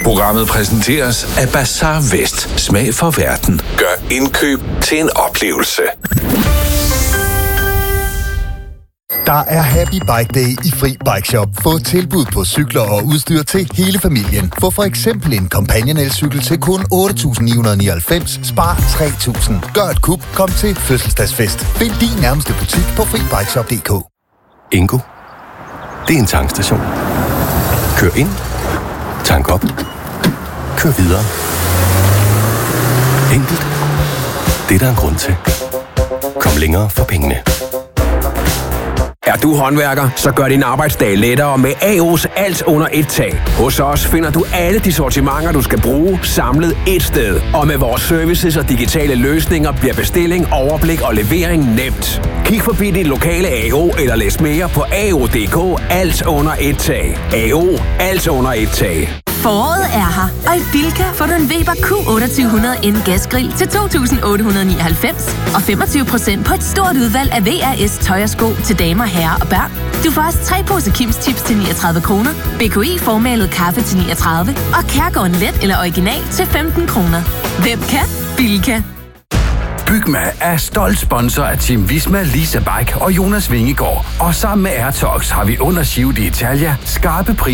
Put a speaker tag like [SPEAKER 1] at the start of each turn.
[SPEAKER 1] Programmet præsenteres af Bazaar Vest. Smag for verden. Gør indkøb til en oplevelse.
[SPEAKER 2] Der er Happy Bike Day i Fri Bike Shop. Få tilbud på cykler og udstyr til hele familien. Få for eksempel en Companion elcykel til kun 8.999. Spar 3.000. Gør et kup. Kom til fødselsdagsfest. Find din nærmeste butik på FriBikeShop.dk.
[SPEAKER 3] Ingo. Det er en tankstation. Kør ind. Tank op. Kør videre. Enkelt. Det er der en grund til. Kom længere for pengene.
[SPEAKER 4] Er du håndværker, så gør din arbejdsdag lettere med AO's alt under et tag. Hos os finder du alle de sortimenter, du skal bruge, samlet et sted. Og med vores services og digitale løsninger bliver bestilling, overblik og levering nemt. Kig forbi din lokale AO eller læs mere på AO.dk. Alt under et tag. AO. Alt under et tag.
[SPEAKER 5] Foråret er her, og i Bilka får du en Weber Q2800N gasgrill til 2.899 og 25% på et stort udvalg af VRS tøj og sko til damer, herrer og børn. Du får også 3 poser Kims Chips til 39 kroner, BKI formalet kaffe til 39 og Kærgården Let eller Original til 15 kroner. Hvem kan? Bilka.
[SPEAKER 6] Bygma er stolt sponsor af Team Visma, Lisa Bike og Jonas Vingegaard. Og sammen med Airtox har vi under Giro d'Italia skarpe priser